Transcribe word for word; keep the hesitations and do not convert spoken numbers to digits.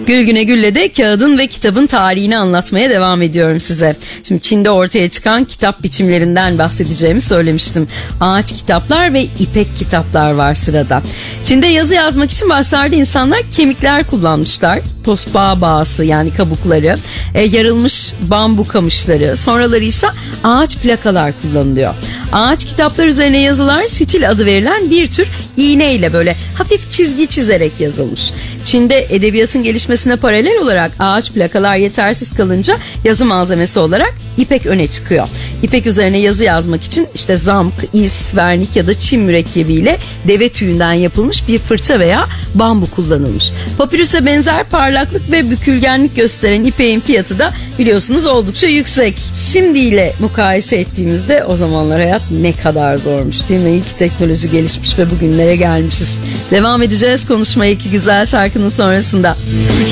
Gül Güne Gül'le de kağıdın ve kitabın tarihini anlatmaya devam ediyorum size. Şimdi Çin'de ortaya çıkan kitap biçimlerinden bahsedeceğimi söylemiştim. Ağaç kitaplar ve ipek kitaplar var sırada. Çin'de yazı yazmak için başlarda insanlar kemikler kullanmışlar. Tosbağa bağısı yani kabukları, e, yarılmış bambu kamışları, sonraları ise ağaç plakalar kullanılıyor. Ağaç kitaplar üzerine yazılar stil adı verilen bir tür iğneyle böyle hafif çizgi çizerek yazılmış. Çin'de edebiyatın gelişmesine paralel olarak ağaç plakalar yetersiz kalınca yazı malzemesi olarak ipek öne çıkıyor. İpek üzerine yazı yazmak için işte zamk, is, vernik ya da çim mürekkebiyle deve tüyünden yapılmış bir fırça veya bambu kullanılmış. Papirüse benzer parlaklık ve bükülgenlik gösteren ipeğin fiyatı da biliyorsunuz oldukça yüksek. Şimdiyle mukayese ettiğimizde o zamanlar hayat ne kadar zormuş değil mi? İyi ki teknoloji gelişmiş ve bugünlere gelmişiz. Devam edeceğiz konuşmaya iki güzel şarkının sonrasında.